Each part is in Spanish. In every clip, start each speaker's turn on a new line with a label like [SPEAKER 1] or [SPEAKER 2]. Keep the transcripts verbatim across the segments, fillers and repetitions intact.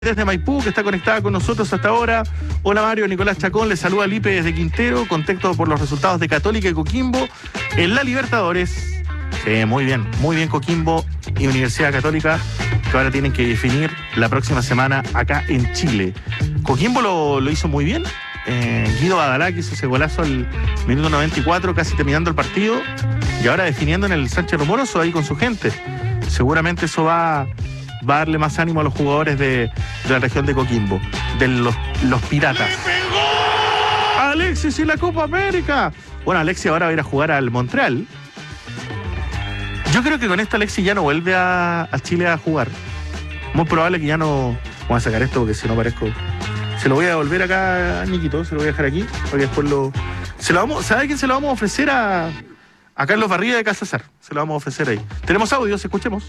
[SPEAKER 1] Desde Maipú, que está conectada con nosotros hasta ahora. Hola Mario, Nicolás Chacón, le saluda Lipe desde Quintero, contexto por los resultados de Católica y Coquimbo en la Libertadores. Sí, muy bien, muy bien Coquimbo y Universidad Católica, que ahora tienen que definir la próxima semana acá en Chile. Coquimbo lo, lo hizo muy bien, eh, Guido Badalá que hizo ese golazo al minuto noventa y cuatro, casi terminando el partido, y ahora definiendo en el Sánchez Romoroso ahí con su gente. Seguramente eso va... va a darle más ánimo a los jugadores de, de la región de Coquimbo, de los, los piratas. ¡Alexis y la Copa América! Bueno, Alexis ahora va a ir a jugar al Montreal. Yo creo que con esto Alexis ya no vuelve a, a Chile a jugar. Muy probable que ya no... Voy a sacar esto porque si no parezco... Se lo voy a devolver acá a Niquito, se lo voy a dejar aquí, porque después lo... Se lo vamos... ¿Sabe quién se lo vamos a ofrecer a, a Carlos Barriga de Casazar? Se lo vamos a ofrecer ahí. Tenemos audios, escuchemos.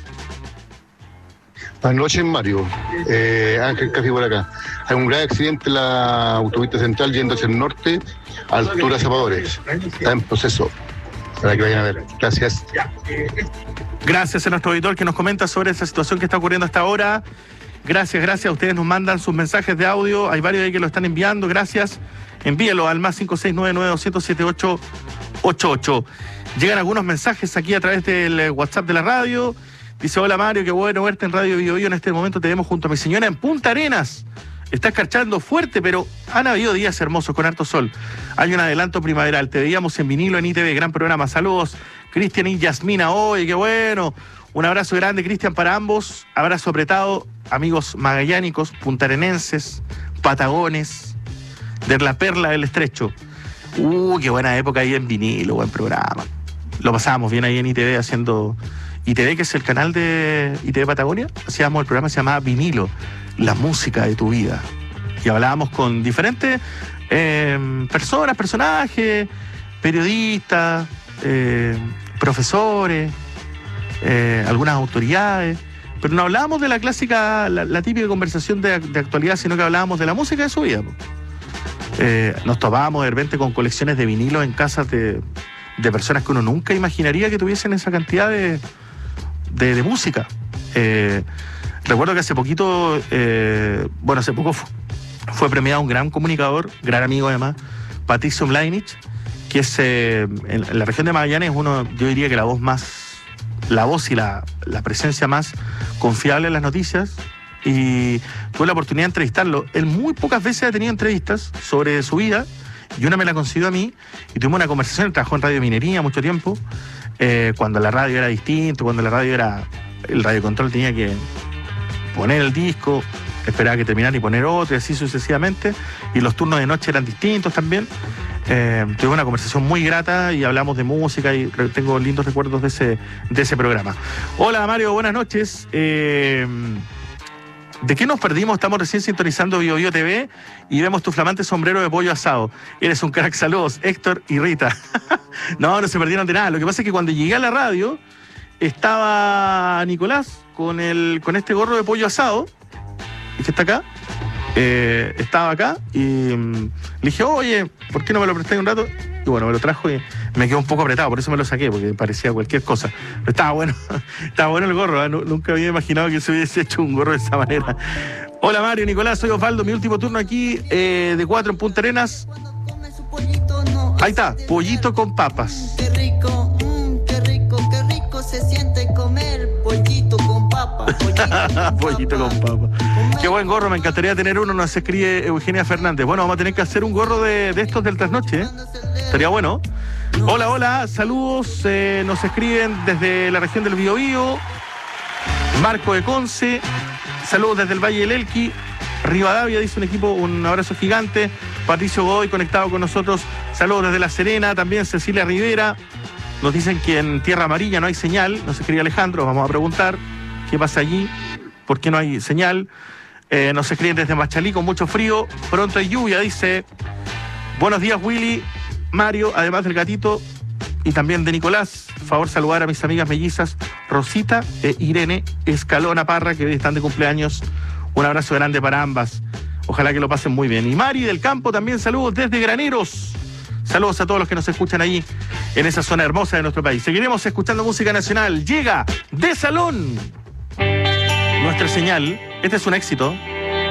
[SPEAKER 2] Buenas noches, Mario. Eh, Ángel casi por acá. Hay un gran accidente en la autopista central yendo hacia el norte, altura Zapadores. Está en proceso para que vayan a ver. Gracias.
[SPEAKER 1] Gracias a nuestro auditor que nos comenta sobre esa situación que está ocurriendo hasta ahora. Gracias, gracias. Ustedes nos mandan sus mensajes de audio. Hay varios ahí que lo están enviando. Gracias. Envíelo al más cinco seis nueve nueve dos cero siete ocho ocho ocho. Llegan algunos mensajes aquí a través del WhatsApp de la radio. Dice, hola Mario, qué bueno verte en Radio Bio Bio. En este momento te vemos junto a mi señora en Punta Arenas. Está escarchando fuerte, pero han habido días hermosos con harto sol. Hay un adelanto primaveral. Te veíamos en vinilo en I T V. Gran programa. Saludos, Cristian y Yasmina. Oye, qué bueno. Un abrazo grande, Cristian, para ambos. Abrazo apretado, amigos magallánicos, puntarenenses, patagones, de la Perla del Estrecho. Uh, qué buena época ahí en vinilo, buen programa. Lo pasábamos bien ahí en I T V haciendo... I T V, que es el canal de I T V Patagonia, hacíamos el programa que se llamaba Vinilo, la música de tu vida. Y hablábamos con diferentes eh, personas, personajes, periodistas, eh, profesores, eh, algunas autoridades, pero no hablábamos de la clásica, la, la típica conversación de, de actualidad, sino que hablábamos de la música de su vida. Eh, nos topábamos de repente con colecciones de vinilos en casas de, de personas que uno nunca imaginaría que tuviesen esa cantidad de... De, de música. Eh, recuerdo que hace poquito, eh, bueno, hace poco fu- fue premiado un gran comunicador, gran amigo además, Patricio Mlainich, que es eh, en, en la región de Magallanes uno, yo diría que la voz más, la voz y la, la presencia más confiable en las noticias, y tuve la oportunidad de entrevistarlo. Él muy pocas veces ha tenido entrevistas sobre su vida, y una me la concedió a mí, y tuvimos una conversación. Él trabajó en Radio Minería mucho tiempo, Eh, cuando la radio era distinto, cuando la radio era... El radiocontrol tenía que poner el disco, esperar que terminara y poner otro, y así sucesivamente. Y los turnos de noche eran distintos también. Eh, tuve una conversación muy grata y hablamos de música y tengo lindos recuerdos de ese, de ese programa. Hola Mario, buenas noches. Eh, ¿De qué nos perdimos? Estamos recién sintonizando Bio Bio T V y vemos tu flamante sombrero de pollo asado. Eres un crack, saludos, Héctor y Rita. No, no se perdieron de nada. Lo que pasa es que cuando llegué a la radio, estaba Nicolás con el con este gorro de pollo asado, que está acá. Eh, estaba acá y mm, le dije, oye, ¿por qué no me lo prestáis un rato? Y bueno, me lo trajo y me quedó un poco apretado, por eso me lo saqué, porque parecía cualquier cosa. Pero estaba bueno, estaba bueno el gorro, ¿eh? Nunca había imaginado que se hubiese hecho un gorro de esa manera. Hola Mario, Nicolás, soy Osvaldo, mi último turno aquí eh, de cuatro en Punta Arenas. Ahí está, pollito con papas.
[SPEAKER 3] Qué rico, mmm, qué rico, qué rico se siente comer pollito con papas. Pollito,
[SPEAKER 1] pollito con papas. Qué buen gorro, me encantaría tener uno, nos escribe Eugenia Fernández. Bueno, vamos a tener que hacer un gorro de, de estos del trasnoche, ¿eh? Estaría bueno. Hola, hola, saludos, eh, nos escriben desde la región del Biobío, Marco de Conce, saludos desde el Valle del Elqui, Rivadavia, dice un equipo, un abrazo gigante. Patricio Godoy conectado con nosotros, saludos desde La Serena, también Cecilia Rivera. Nos dicen que en Tierra Amarilla no hay señal, nos escribe Alejandro, vamos a preguntar qué pasa allí, por qué no hay señal. Eh, nos escriben desde Machalí con mucho frío, pronto hay lluvia, dice. Buenos días Willy, Mario, además del gatito y también de Nicolás. Favor saludar a mis amigas mellizas Rosita e Irene Escalona Parra, que hoy están de cumpleaños. Un abrazo grande para ambas. Ojalá que lo pasen muy bien. Y Mari del Campo también, saludos desde Graneros. Saludos a todos los que nos escuchan ahí en esa zona hermosa de nuestro país. Seguiremos escuchando música nacional. Llega de Salón nuestra señal. Este es un éxito.